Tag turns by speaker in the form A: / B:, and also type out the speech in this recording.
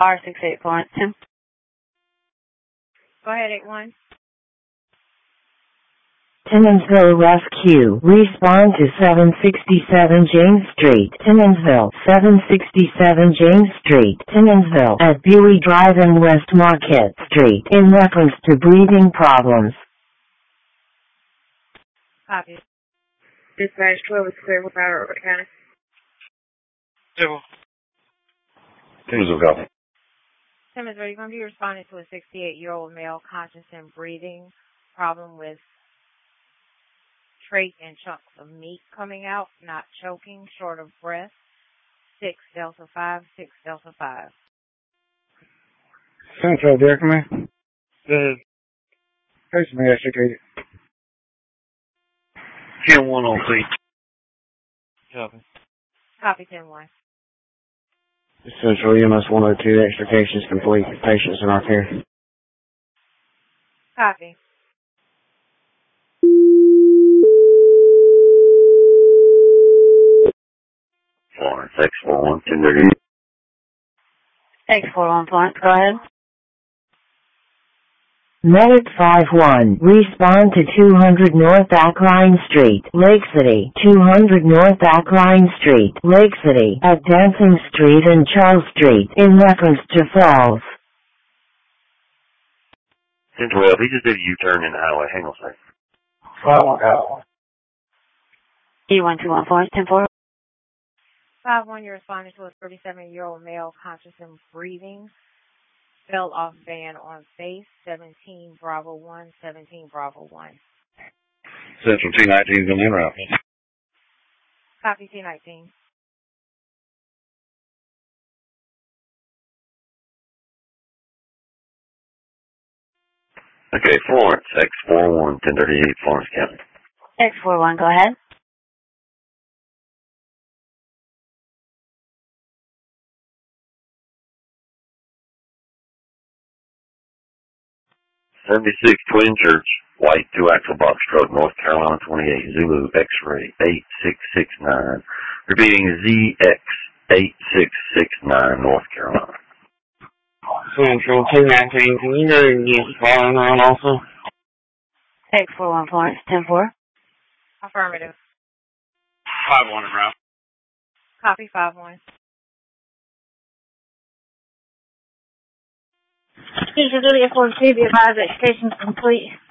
A: R68 Florence 10.
B: Go ahead, 81.
C: Timmonsville Rescue. Respond to 767 James Street, Timmonsville. 767 James Street, Timmonsville. At Buey Drive and West Market Street in reference to breathing problems.
B: Copy. Dispatch 12 is clear with our county.
D: Timmonsville, copy.
B: Timmonsville, you're going to be responding to a 68-year-old male conscious and breathing problem with trach and chunks of meat coming out, not choking, short of breath. 6 Delta 5, 6 Delta 5.
E: Central, Derek, man. The patient may extricated.
D: 10-1 on scene.
E: Copy.
B: Copy 10-1.
E: Central EMS 102, extrication is complete. Patients in our care.
B: Copy.
D: Florence, X41, 1038.
A: X41 Florence, go ahead.
C: Medic 51. Respond to 200 North Ackline Street, Lake City. 200 North Ackline Street, Lake City. At Dancing Street and Charles Street in reference to falls.
D: Central L, he just did a U-turn in the highway. Hang on a second.
A: E121 Florence 10-4.
B: 5-1, you're responding to a 37-year-old male conscious and breathing. Fell off van on face. 17 Bravo 1, 17 Bravo 1.
D: Central T19 is on the route.
B: Copy T19.
D: Okay, Florence, X41, 1038, Florence County.
A: X41, go ahead.
D: '76 Twin Church, white 2-axle box truck, North Carolina 28, Zulu X-ray 8669. Repeating ZX8669, North Carolina.
E: Central 219, can you go and get following around also?
A: X41 Florence 10-4.
B: Affirmative.
E: 5-1 in route.
B: Copy 5-1.
A: Teacher Julia 42, be advised that education is complete.